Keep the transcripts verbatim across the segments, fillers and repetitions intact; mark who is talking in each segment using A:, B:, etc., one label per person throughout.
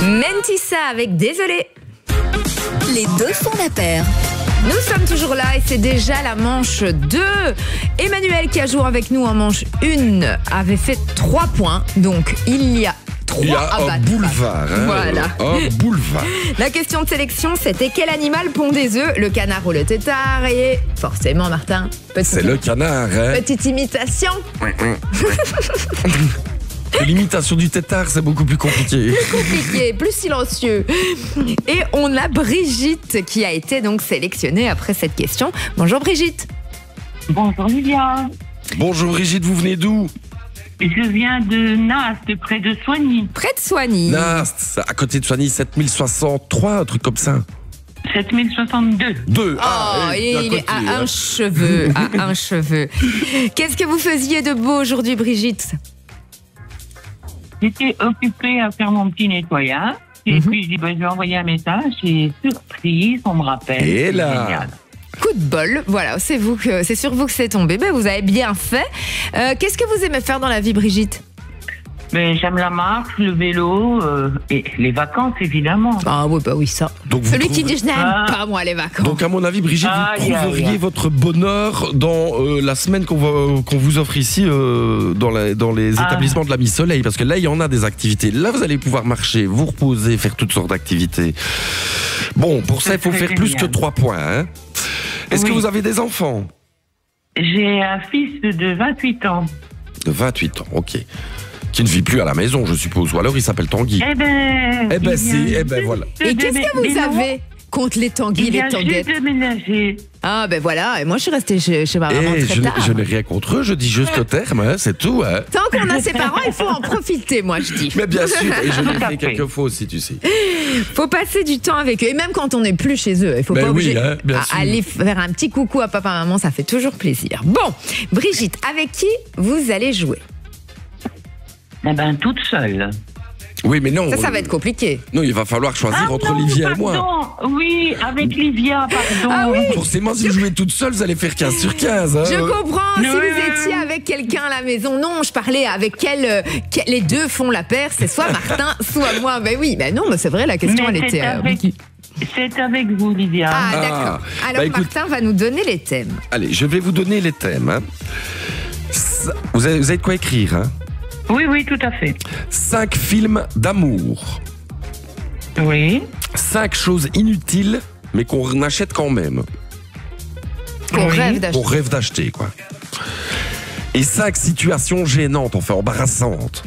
A: Mentissa avec Désolé.
B: Les deux font la paire.
A: Nous sommes toujours là et c'est déjà la manche deux. Emmanuel qui a joué avec nous en manche un avait fait trois points. Donc il y a trois
C: Il y a
A: à
C: un
A: battre.
C: boulevard. Hein,
A: Voilà.
C: Un boulevard.
A: La question de sélection, c'était quel animal pond des œufs? Le canard ou le tétard? Et forcément, Martin, petite,
C: C'est le canard. Hein.
A: petite imitation.
C: L'imitation du tétard, c'est beaucoup plus compliqué.
A: Compliqué, plus silencieux. Et on a Brigitte qui a été donc sélectionnée après cette question. Bonjour Brigitte.
D: Bonjour Livia.
C: Bonjour Brigitte, vous venez d'où?
D: Je viens de Nast, près de Soigny.
A: Près de Soigny.
C: Nast, c'est à côté de Soigny, sept mille soixante-trois, un truc comme ça.
D: sept mille soixante-deux.
C: Deux.
A: Oh,
C: ah,
A: il
C: et d'à
A: est
C: côté,
A: à
C: hein.
A: un cheveu, à un cheveu. Qu'est-ce que vous faisiez de beau aujourd'hui, Brigitte?
D: J'étais occupée à faire mon petit nettoyage. Et
A: Mhm.
D: puis, je dis, ben, je vais envoyer un message. Et surprise, on me rappelle.
C: Et
D: C'est
C: là.
D: génial.
A: Coup de bol, voilà, c'est vous que c'est sur vous que c'est tombé. Ben, vous avez bien fait. Euh, Qu'est-ce que vous aimez faire dans la vie, Brigitte?
D: Mais j'aime la marche, le vélo euh, et les vacances, évidemment.
A: Ah oui, bah oui, ça.
C: Donc vous
A: Celui qui
C: trouvez-
A: dit je n'aime
D: Ah.
A: pas, moi, les vacances.
C: Donc à mon avis, Brigitte,
D: Aïe,
C: vous
D: aïe,
C: trouveriez
D: aïe.
C: votre bonheur dans euh, la semaine qu'on va- qu'on vous offre ici euh, dans, la- dans les
D: Ah.
C: établissements de la Miss Soleil, parce que là, il y en a des activités. Là, vous allez pouvoir marcher, vous reposer, faire toutes sortes d'activités. Bon, pour ça, il faut
D: C'est
C: faire plus
D: génial.
C: que trois points. Hein. Est-ce que
D: Oui.
C: vous avez des enfants?
D: J'ai un fils de vingt-huit ans.
C: De vingt-huit ans, ok. Qui ne vit plus à la maison, je suppose. Ou alors il s'appelle Tanguy.
D: Eh ben.
C: Eh ben
D: il
C: si,
D: vient
C: eh ben
D: juste
C: voilà.
D: de
A: Et qu'est-ce que
D: démé-
A: vous
D: mais non,
A: avez contre les tanguis,
D: Il
A: les
D: vient
A: tanguettes?
D: juste de ménager.
A: Ah ben voilà, et moi je suis restée chez, chez ma maman
C: Eh,
A: très
C: je, n'ai-
A: tard.
C: je n'ai rien contre eux, je dis juste le terme, hein, c'est tout. Hein.
A: Tant qu'on a ses parents, il faut en profiter, moi je dis.
C: Mais bien sûr, et je l'ai
D: Tout à
C: fait
D: fait.
C: quelques fois aussi, tu sais.
A: Faut passer du temps avec eux, et même quand on n'est plus chez eux, il faut
C: Ben
A: pas
C: oui,
A: obliger
C: hein, bien
A: à-
C: sûr.
A: aller faire un petit coucou à papa, maman, ça fait toujours plaisir. Bon, Brigitte, avec qui vous allez jouer?
D: Eh ben, toute seule.
C: Oui, mais non.
A: Ça, ça
C: euh,
A: va être compliqué.
C: Non, il va falloir choisir
D: Ah
C: entre
D: non,
C: Olivia et
D: pardon.
C: moi.
D: Oui, avec Livia, pardon.
A: Ah oui.
C: Forcément, si vous jouez toute seule, vous allez faire quinze sur quinze. Hein.
A: Je comprends, si
D: Oui,
A: vous
D: oui,
A: étiez
D: oui.
A: avec quelqu'un à la maison. Non, je parlais avec quel, euh, quel- les deux font la paire, c'est soit Martin, soit moi. Ben oui, ben non, mais c'est vrai, la question,
D: Mais
A: elle
D: c'est
A: était... euh,
D: avec, c'est avec vous, Livia.
A: Ah,
C: Ah.
A: d'accord. Alors,
C: Bah, écoute-
A: Martin va nous donner les thèmes.
C: Allez, je vais vous donner les thèmes. hein. Ça- Vous avez, vous avez de quoi écrire. Hein.
D: Oui, oui, tout à fait.
C: Cinq films d'amour.
D: Oui.
C: Cinq choses inutiles, mais qu'on achète quand même.
A: Qu'on
D: Oui.
A: rêve d'acheter.
C: Qu'on rêve d'acheter, quoi. Et cinq situations gênantes, enfin embarrassantes.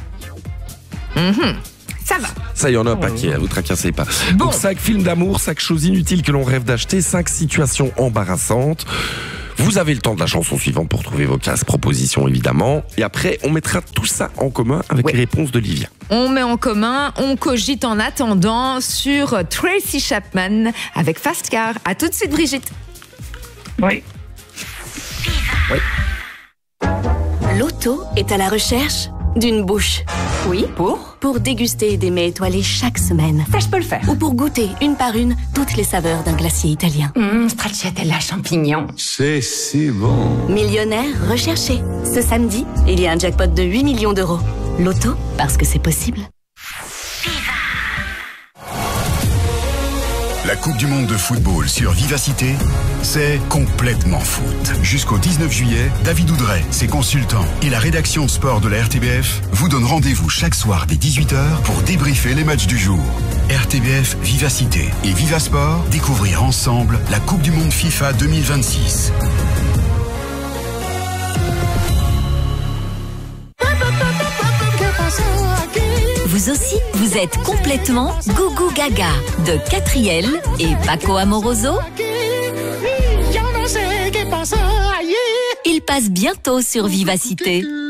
A: Ça va.
C: Ça, il y en a un paquet, hein, vous tracassez pas.
A: Bon.
C: Donc, cinq films d'amour, cinq choses inutiles que l'on rêve d'acheter, cinq situations embarrassantes. Vous avez le temps de la chanson suivante pour trouver vos cases propositions, évidemment. Et après, on mettra tout ça en commun avec
A: Oui.
C: les réponses d'Olivia.
A: On met en commun, on cogite en attendant sur Tracy Chapman avec Fast Car. À tout de suite, Brigitte.
D: Oui.
B: L'auto est à la recherche d'une bouche.
E: Oui, pour
B: Pour déguster des mets étoilés chaque semaine.
E: Ça, je peux le faire.
B: Ou pour goûter une par une toutes les saveurs d'un glacier italien.
E: Hum, stracciatella champignon.
F: C'est si bon.
B: Millionnaire recherché. Ce samedi, il y a un jackpot de huit millions d'euros. L'auto, parce que c'est possible.
G: La Coupe du Monde de football sur Vivacité, c'est complètement foot. Jusqu'au dix-neuf juillet, David Oudret, ses consultants et la rédaction sport de la R T B F vous donnent rendez-vous chaque soir dès dix-huit heures pour débriefer les matchs du jour. R T B F Vivacité et Vivasport, découvrir ensemble la Coupe du Monde FIFA deux mille vingt-six.
B: Vous aussi, vous êtes complètement gougou gaga de Catriel et Paco Amoroso. Il passe bientôt sur Vivacité.